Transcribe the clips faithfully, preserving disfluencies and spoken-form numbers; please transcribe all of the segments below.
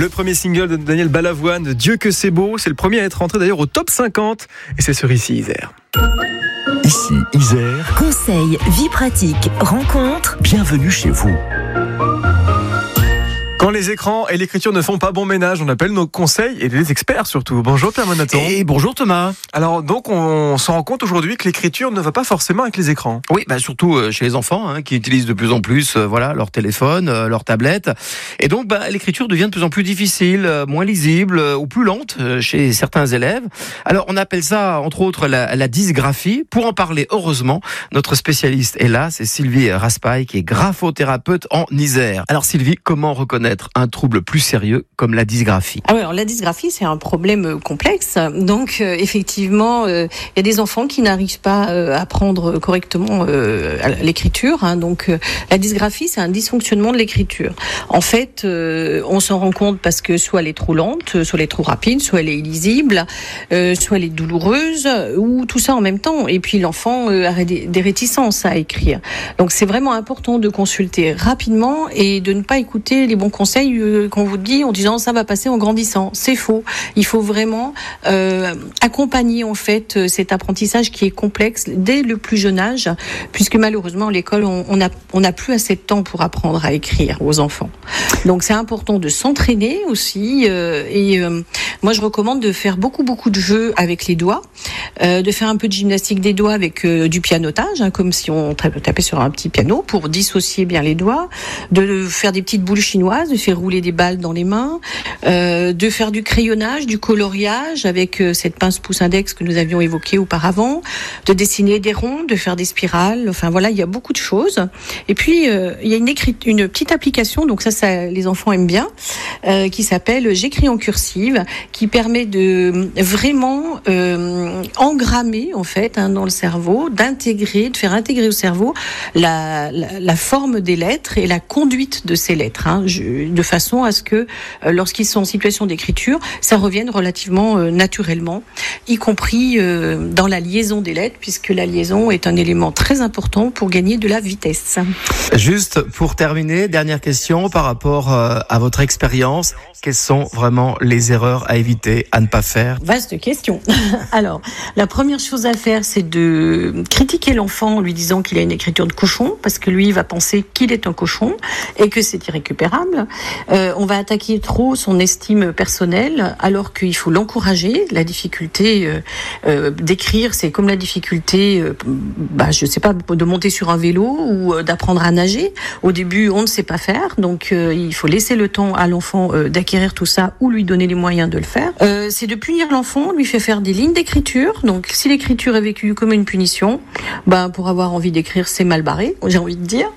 Le premier single de Daniel Balavoine, Dieu que c'est beau, c'est le premier à être rentré d'ailleurs au top cinquante et c'est sur Ici Isère. Ici Isère. Conseils, vie pratique, rencontres. Bienvenue chez vous. Quand les écrans et l'écriture ne font pas bon ménage, on appelle nos conseils et les experts surtout. Bonjour Pierre Monaton. Et bonjour Thomas. Alors donc on se rend compte aujourd'hui que l'écriture ne va pas forcément avec les écrans. Oui, bah surtout chez les enfants hein, qui utilisent de plus en plus euh, voilà, leur téléphone, euh, leur tablette. Et donc bah, l'écriture devient de plus en plus difficile, euh, moins lisible euh, ou plus lente euh, chez certains élèves. Alors on appelle ça entre autres la, la dysgraphie. Pour en parler, heureusement, notre spécialiste est là, c'est Sylvie Raspail qui est graphothérapeute en Isère. Alors Sylvie, comment reconnaître un trouble plus sérieux comme la dysgraphie? Ah ouais, alors la dysgraphie, c'est un problème complexe. Donc euh, effectivement, il euh, y a des enfants qui n'arrivent pas euh, à apprendre correctement euh, l'écriture. Hein. Donc euh, la dysgraphie, c'est un dysfonctionnement de l'écriture. En fait, euh, on s'en rend compte parce que soit elle est trop lente, soit elle est trop rapide, soit elle est illisible, euh, soit elle est douloureuse, ou tout ça en même temps. Et puis l'enfant euh, a des, des réticences à écrire. Donc c'est vraiment important de consulter rapidement et de ne pas écouter les bons conseils qu'on vous dit en disant ça va passer en grandissant. C'est faux. Il faut vraiment euh, accompagner en fait cet apprentissage qui est complexe dès le plus jeune âge, puisque malheureusement à l'école on on a on n'a plus assez de temps pour apprendre à écrire aux enfants. Donc c'est important de s'entraîner aussi euh, et euh, moi je recommande de faire beaucoup beaucoup de jeux avec les doigts, euh, de faire un peu de gymnastique des doigts avec euh, du pianotage, hein, comme si on tapait sur un petit piano pour dissocier bien les doigts, de faire des petites boules chinoises, de faire rouler des balles dans les mains, euh, de faire du crayonnage, du coloriage avec euh, cette pince pouce-index que nous avions évoquée auparavant, de dessiner des ronds, de faire des spirales. Enfin voilà, il y a beaucoup de choses. Et puis euh, il y a une, écrit- une petite application, donc ça, ça les enfants aiment bien, euh, qui s'appelle J'écris en cursive, qui permet de vraiment euh, engrammer en fait hein, dans le cerveau, d'intégrer, de faire intégrer au cerveau la, la, la forme des lettres et la conduite de ces lettres. Hein. Je, de façon à ce que euh, lorsqu'ils sont en situation d'écriture, ça revienne relativement euh, naturellement, y compris euh, dans la liaison des lettres, puisque la liaison est un élément très important pour gagner de la vitesse. Juste pour terminer, dernière question par rapport euh, à votre expérience. Quelles sont vraiment les erreurs à éviter, à ne pas faire? Vaste question. Alors, la première chose à faire, c'est de critiquer l'enfant en lui disant qu'il a une écriture de cochon, parce que lui, il va penser qu'il est un cochon et que c'est irrécupérable. Euh, on va attaquer trop son estime personnelle, alors qu'il faut l'encourager. La difficulté euh, euh, d'écrire, c'est comme la difficulté, euh, bah, je sais pas, de monter sur un vélo ou euh, d'apprendre à nager. Au début, on ne sait pas faire, donc euh, il faut laisser le temps à l'enfant euh, d'acquérir tout ça ou lui donner les moyens de le faire. Euh, c'est de punir l'enfant, lui fait faire des lignes d'écriture. Donc, si l'écriture est vécue comme une punition, bah, pour avoir envie d'écrire, c'est mal barré, j'ai envie de dire.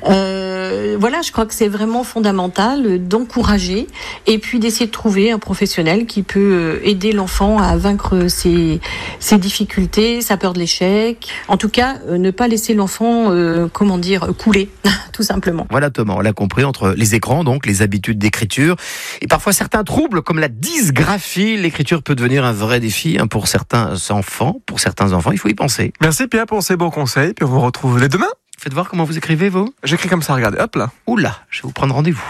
Euh, voilà, je crois que c'est vraiment fondamental d'encourager et puis d'essayer de trouver un professionnel qui peut aider l'enfant à vaincre ses, ses difficultés, sa peur de l'échec. En tout cas, ne pas laisser l'enfant, euh, comment dire, couler, tout simplement. Voilà Thomas, on l'a compris, entre les écrans, donc les habitudes d'écriture, et parfois certains troubles comme la dysgraphie, l'écriture peut devenir un vrai défi hein, pour certains enfants. Pour certains enfants, il faut y penser. Merci Pierre pour ces bons conseils, puis on vous retrouve dès demain. Faites voir comment vous écrivez, vous. J'écris comme ça, regardez, hop là. Oula, je vais vous prendre rendez-vous.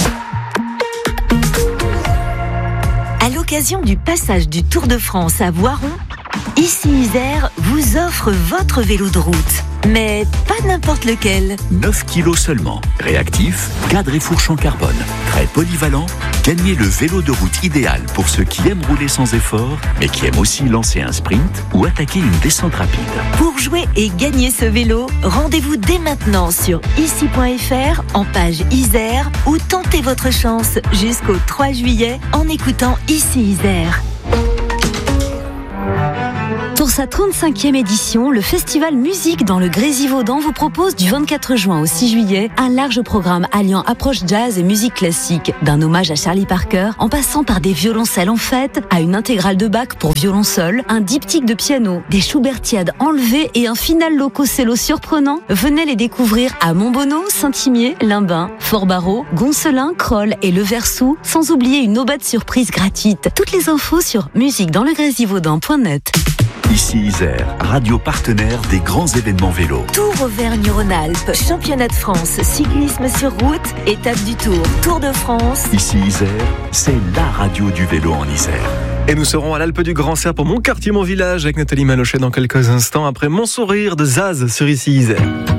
À l'occasion du passage du Tour de France à Voiron, Ici Isère vous offre votre vélo de route. Mais pas n'importe lequel. neuf kilos seulement. Réactif, cadre et fourche en carbone. Très polyvalent, gagnez le vélo de route idéal pour ceux qui aiment rouler sans effort, mais qui aiment aussi lancer un sprint ou attaquer une descente rapide. Pour jouer et gagner ce vélo, rendez-vous dès maintenant sur ici point f r en page Isère ou tentez votre chance jusqu'au trois juillet en écoutant Ici Isère. Pour sa trente-cinquième édition, le festival Musique dans le Grésivaudan vous propose du vingt-quatre juin au six juillet un large programme alliant approche jazz et musique classique, d'un hommage à Charlie Parker, en passant par des violoncelles en fête, à une intégrale de Bach pour violon seul, un diptyque de piano, des Schubertiades enlevées et un final loco-cello surprenant. Venez les découvrir à Montbonneau, Saint-Imier, Limbin, Fort-Barreau, Goncelin, Crolles et Le Versou, sans oublier une aubade surprise gratuite. Toutes les infos sur musique dans le grésivaudan point net. Ici Isère, radio partenaire des grands événements vélo. Tour Auvergne-Rhône-Alpes, championnat de France, cyclisme sur route, étape du Tour, Tour de France. Ici Isère, c'est la radio du vélo en Isère. Et nous serons à l'Alpe du Grand Serre pour Mon quartier, mon village avec Nathalie Malochet dans quelques instants après Mon sourire de Zaz sur Ici Isère.